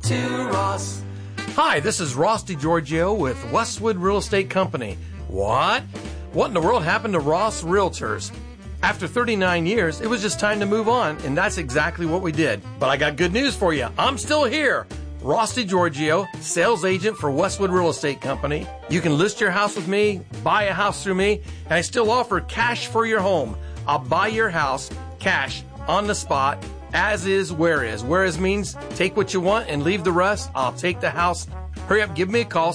to Ross. Hi, this is Ross DiGiorgio with Westwood Real Estate Company. What? What in the world happened to Ross Realtors? After 39 years, it was just time to move on, and that's exactly what we did. But I got good news for you. I'm still here. Ross DiGiorgio, sales agent for Westwood Real Estate Company. You can list your house with me, buy a house through me, and I still offer cash for your home. I'll buy your house, cash, on the spot, as is, where is. Where is means take what you want and leave the rest. I'll take the house. Hurry up, give me a call,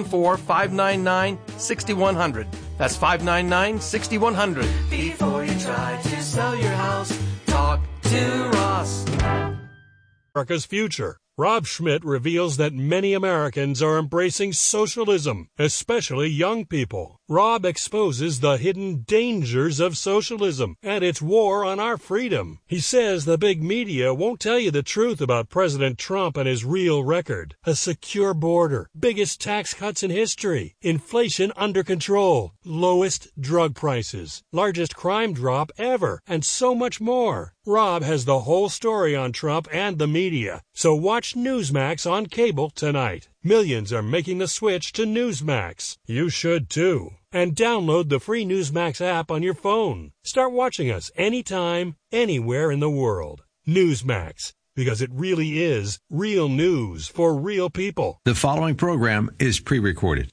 614-599-6100. That's 599-6100. Before you try to sell your house, talk to Ross. America's future. Rob Schmidt reveals that many Americans are embracing socialism, especially young people. Rob exposes the hidden dangers of socialism and its war on our freedom. He says the big media won't tell you the truth about President Trump and his real record. A secure border, biggest tax cuts in history, inflation under control, lowest drug prices, largest crime drop ever, and so much more. Rob has the whole story on Trump and the media, so watch Newsmax on cable tonight. Millions are making the switch to Newsmax. You should too. And download the free Newsmax app on your phone. Start watching us anytime, anywhere in the world. Newsmax, because it really is real news for real people. The following program is pre-recorded.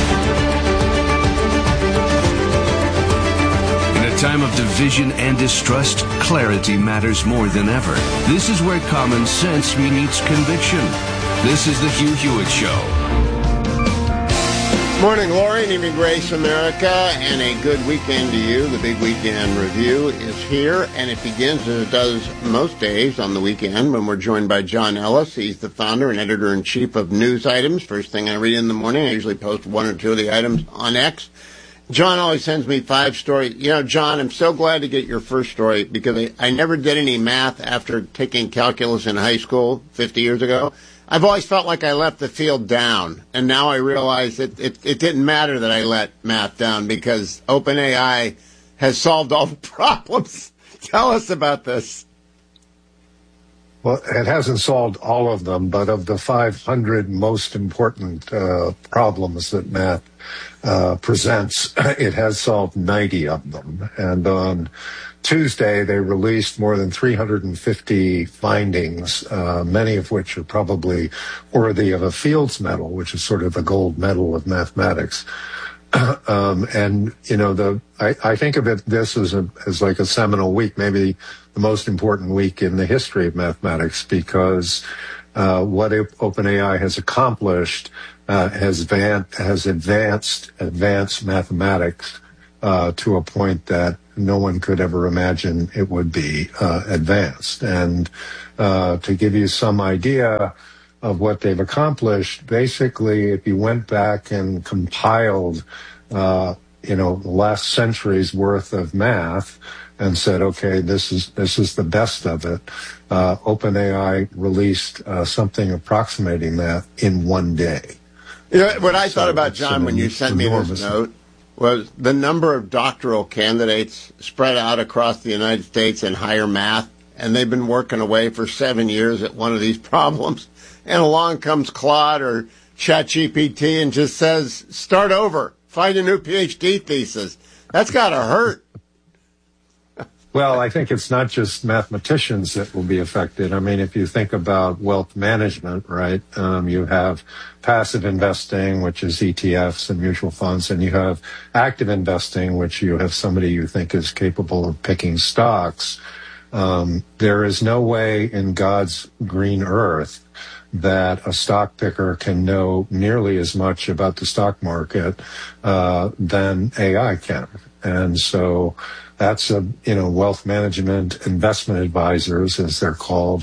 In a time of division and distrust, clarity matters more than ever. This is where common sense meets conviction. This is the Hugh Hewitt Show. Morning, Lori, and even Grace America, and a good weekend to you. The Big Weekend Review is here, and it begins as it does most days on the weekend when we're joined by John Ellis. He's the founder and editor-in-chief of News Items. First thing I read in the morning, I usually post one or two of the items on X. John always sends me 5 stories. You know, John, I'm so glad to get your first story because I never did any math after taking calculus in high school 50 years ago. I've always felt like I left the field down, and now I realize that it didn't matter that I let math down because OpenAI has solved all the problems. Tell us about this. Well, it hasn't solved all of them, but of the 500 most important problems that math presents, it has solved 90 of them. And on Tuesday, they released more than 350 findings, many of which are probably worthy of a Fields Medal, which is sort of the gold medal of mathematics. And, you know, I think of this as like a seminal week, maybe the most important week in the history of mathematics, because what OpenAI has accomplished has advanced mathematics to a point that no one could ever imagine it would be advanced. And to give you some idea of what they've accomplished, basically, if you went back and compiled, the last century's worth of math and said, okay, this is the best of it, OpenAI released something approximating that in one day. You know, what I thought about, John, when you sent me this note was the number of doctoral candidates spread out across the United States in higher math, and they've been working away for 7 years at one of these problems. And along comes Claude or ChatGPT and just says, start over, find a new PhD thesis. That's got to hurt. Well, I think it's not just mathematicians that will be affected. I mean, if you think about wealth management, right, you have passive investing, which is ETFs and mutual funds, and you have active investing, which you have somebody you think is capable of picking stocks. There is no way in God's green earth that a stock picker can know nearly as much about the stock market than AI can. And so that's wealth management investment advisors, as they're called,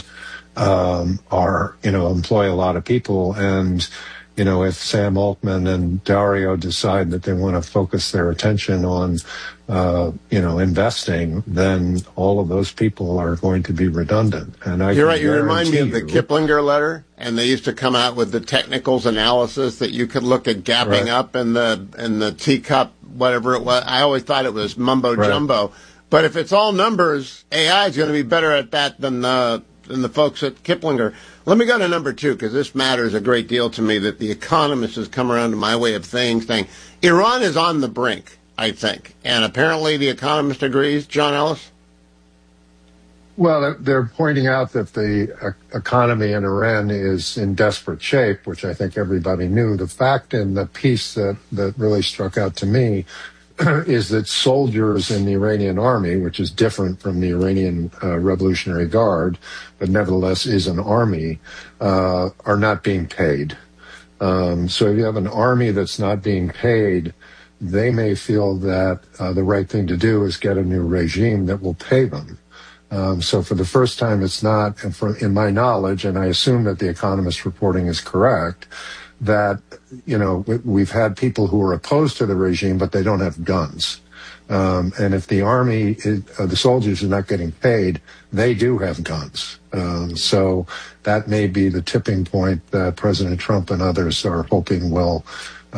employ a lot of people. And, if Sam Altman and Dario decide that they want to focus their attention on, investing, then all of those people are going to be redundant. And you're right. You remind me of the Kiplinger letter, and they used to come out with the technicals analysis that you could look at gapping up in the teacup, whatever it was. I always thought it was mumbo jumbo. But if it's all numbers, AI is going to be better at that than the and the folks at Kiplinger. Let me go to number 2, because this matters a great deal to me, that The Economist has come around to my way of things, saying Iran is on the brink, I think. And apparently The Economist agrees. John Ellis? Well, they're pointing out that the economy in Iran is in desperate shape, which I think everybody knew. The fact in the piece that really struck out to me is that soldiers in the Iranian army, which is different from the Iranian Revolutionary Guard, but nevertheless is an army, are not being paid. So if you have an army that's not being paid, they may feel that the right thing to do is get a new regime that will pay them. So for the first time, it's not, in my knowledge, and I assume that the Economist reporting is correct, that, we've had people who are opposed to the regime, but they don't have guns. And if the army, the soldiers are not getting paid, they do have guns. So that may be the tipping point that President Trump and others are hoping will,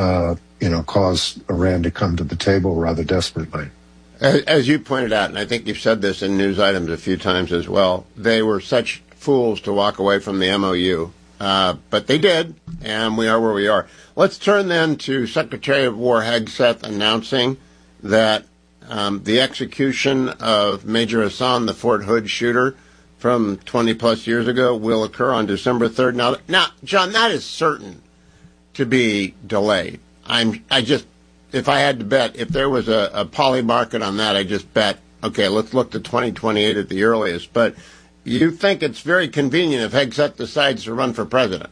cause Iran to come to the table rather desperately. As you pointed out, and I think you've said this in news items a few times as well, they were such fools to walk away from the MOU. But they did, and we are where we are. Let's turn then to Secretary of War Hegseth announcing that the execution of Major Hassan, the Fort Hood shooter from 20-plus years ago, will occur on December 3rd. Now, John, that is certain to be delayed. If I had to bet, if there was a poly market on that, I just bet, okay, let's look to 2028 at the earliest. But you think it's very convenient if Hegseth decides to run for president?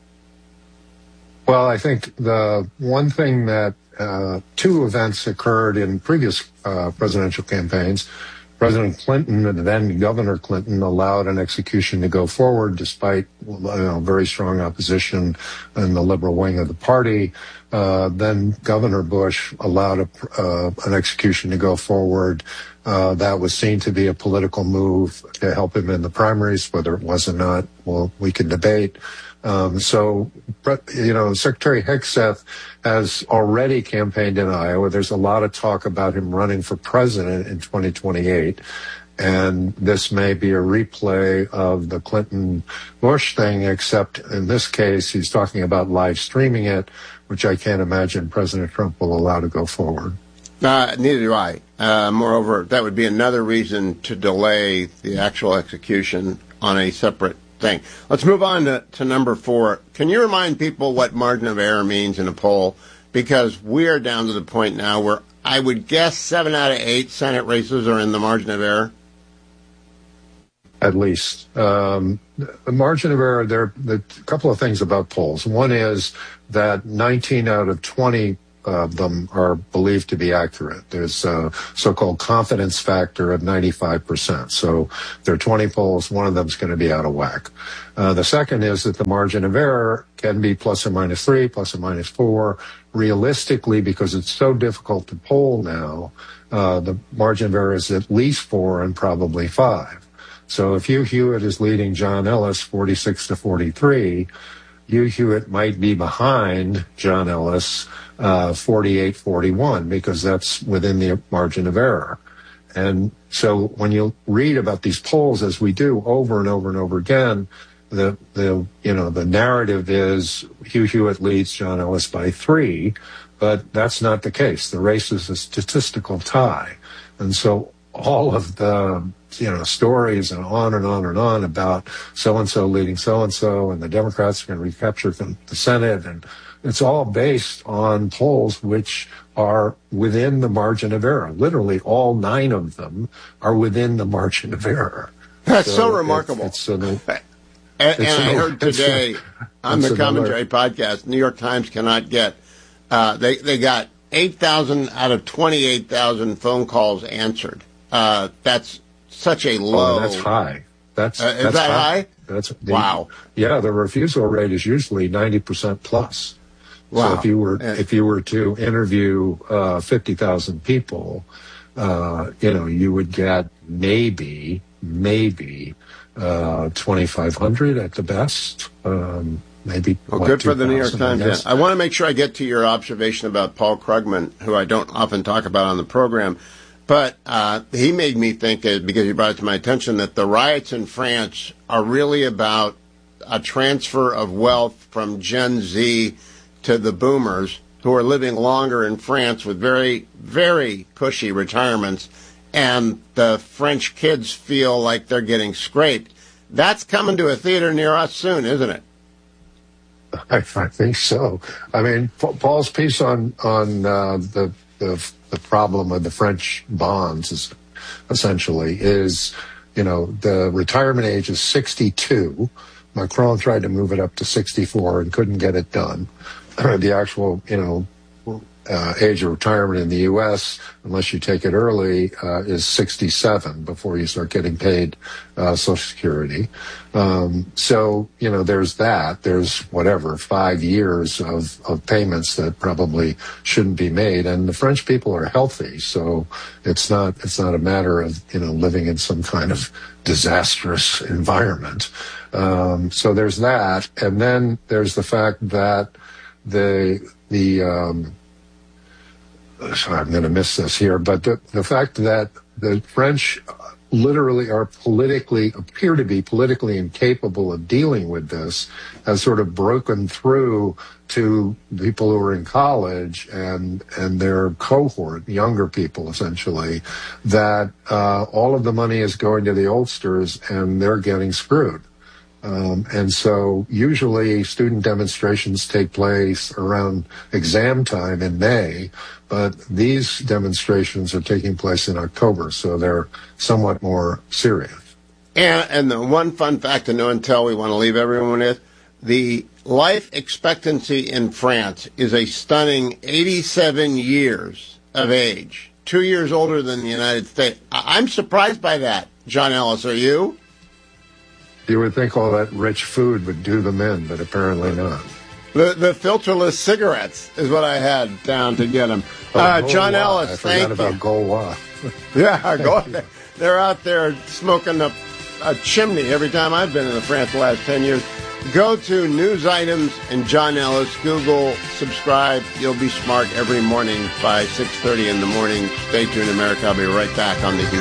Well, I think the one thing that two events occurred in previous presidential campaigns. President Clinton and then Governor Clinton allowed an execution to go forward despite very strong opposition in the liberal wing of the party. Then Governor Bush allowed an execution to go forward. That was seen to be a political move to help him in the primaries. Whether it was or not, well, we can debate. Secretary Hegseth has already campaigned in Iowa. There's a lot of talk about him running for president in 2028. And this may be a replay of the Clinton-Bush thing, except in this case, he's talking about live streaming it, which I can't imagine President Trump will allow to go forward. Neither do I. Moreover, that would be another reason to delay the actual execution on a separate thing. Let's move on to number 4. Can you remind people what margin of error means in a poll? Because we are down to the point now where I would guess 7 out of 8 Senate races are in the margin of error. At least. The margin of error, there are a couple of things about polls. One is that 19 out of 20 of them are believed to be accurate. There's a so-called confidence factor of 95%. So there are 20 polls, one of them is going to be out of whack. The second is that the margin of error can be plus or minus 3, plus or minus 4. Realistically, because it's so difficult to poll now, the margin of error is at least 4 and probably 5. So if Hugh Hewitt is leading John Ellis 46-43, Hugh Hewitt might be behind John Ellis 48-41, because that's within the margin of error. And so when you read about these polls, as we do over and over and over again, the narrative is Hugh Hewitt leads John Ellis by 3, but that's not the case. The race is a statistical tie. And so all of the stories and on and on and on about so-and-so leading so-and-so, and the Democrats are going to recapture the Senate, and it's all based on polls which are within the margin of error. Literally all 9 of them are within the margin of error. That's so remarkable. I heard today on the Commentary podcast, New York Times cannot get, they got 8,000 out of 28,000 phone calls answered. That's such a low. Oh, that's high. That's is that high? Wow. Yeah, the refusal rate is usually 90% plus. Wow. So if you were to interview 50,000 people, you would get maybe 2,500 at the best. Maybe. Well, good for the New York Times. I want to make sure I get to your observation about Paul Krugman, who I don't often talk about on the program. But he made me think, because he brought it to my attention, that the riots in France are really about a transfer of wealth from Gen Z to the boomers, who are living longer in France with very, very cushy retirements, and the French kids feel like they're getting scraped. That's coming to a theater near us soon, isn't it? I think so. I mean, Paul's piece on the problem of the French bonds is essentially the retirement age is 62. Macron tried to move it up to 64 and couldn't get it done. The actual, age of retirement in the U.S., unless you take it early, is 67 before you start getting paid Social Security. So, there's that. There's 5 years of payments that probably shouldn't be made. And the French people are healthy, so it's not a matter of, living in some kind of disastrous environment. So there's that. And then there's the fact that sorry, I'm going to miss this here, but the fact that the French literally appear to be politically incapable of dealing with this has sort of broken through to people who are in college and their cohort, younger people essentially, that all of the money is going to the oldsters and they're getting screwed. And so usually student demonstrations take place around exam time in May, but these demonstrations are taking place in October, so they're somewhat more serious. And the one fun fact to know and tell we want to leave everyone with, the life expectancy in France is a stunning 87 years of age, 2 years older than the United States. I'm surprised by that. John Ellis, are you? You would think all that rich food would do them in, but apparently not. The filterless cigarettes is what I had down to get them. John Ellis, thank you. I forgot about Gaulois. Yeah, they're out there smoking a chimney every time I've been in France the last 10 years. Go to News Items and John Ellis. Google, subscribe. You'll be smart every morning by 6:30 in the morning. Stay tuned, America. I'll be right back on the